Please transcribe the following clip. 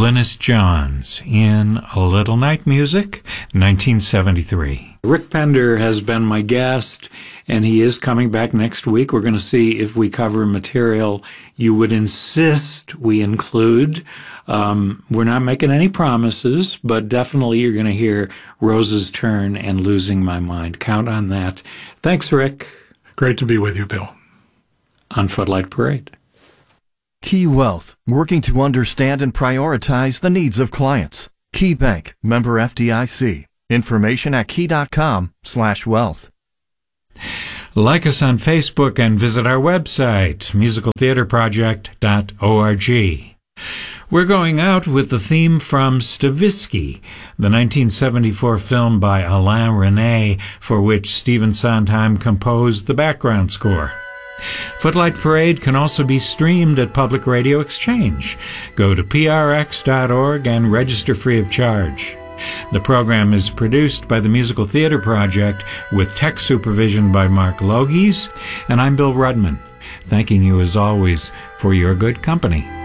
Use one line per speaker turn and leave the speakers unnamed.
Glynis Johns in A Little Night Music, 1973. Rick Pender has been my guest, and he is coming back next week. We're going to see if we cover material you would insist we include. We're not making any promises, but definitely you're going to hear Rose's Turn and Losing My Mind. Count on that. Thanks, Rick.
Great to be with you, Bill.
On Footlight Parade.
Key Wealth, working to understand and prioritize the needs of clients. Key Bank, member FDIC. Information at key.com/wealth.
Like us on Facebook and visit our website, musicaltheaterproject.org. We're going out with the theme from Stavisky, the 1974 film by Alain Resnais, for which Stephen Sondheim composed the background score. Footlight Parade can also be streamed at Public Radio Exchange. Go to prx.org and register free of charge. The program is produced by the Musical Theater Project with tech supervision by Mark Logies, and I'm Bill Rudman, thanking you as always for your good company.